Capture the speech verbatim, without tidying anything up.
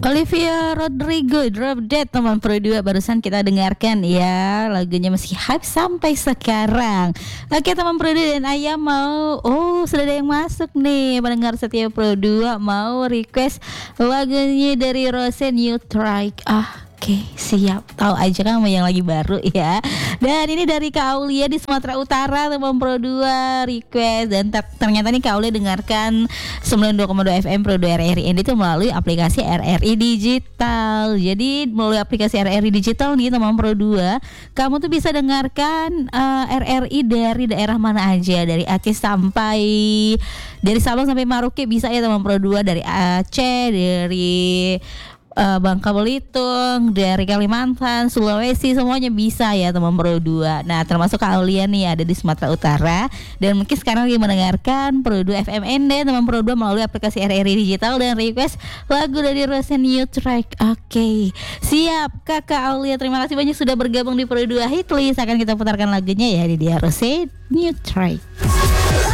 Olivia Rodrigo, Drop Dead, teman Pro dua barusan kita dengarkan ya. Lagunya masih hype sampai sekarang. Oke teman Pro dua dan Ayah mau, oh sudah ada yang masuk nih. Pendengar setia Pro dua mau request lagunya dari Rose, New Try. Ah Oke, siap. Tahu aja kamu yang lagi baru ya. Dan ini dari Kak Aulia di Sumatera Utara, teman Pro dua request. Dan ter- ternyata nih Kak Aulia dengarkan sembilan puluh dua koma dua F M Pro dua R R I ini tuh melalui aplikasi R R I Digital. Jadi melalui aplikasi R R I Digital nih teman Pro dua, kamu tuh bisa dengarkan uh, R R I dari daerah mana aja, dari Aceh sampai dari Sabang sampai Maroke bisa ya teman Pro dua, dari Aceh, dari Uh, Bangka Belitung, dari Kalimantan, Sulawesi, semuanya bisa ya teman Pro dua. Nah termasuk Kak Aulia nih ada di Sumatera Utara. Dan mungkin sekarang lagi mendengarkan Pro dua F M N D teman Pro dua melalui aplikasi R R I Digital dan request lagu dari Rose, New Track. Oke okay. Siap Kakak Aulia, terima kasih banyak sudah bergabung di Pro dua Hitlist. Akan kita putarkan lagunya ya, di dia Rose, New Track.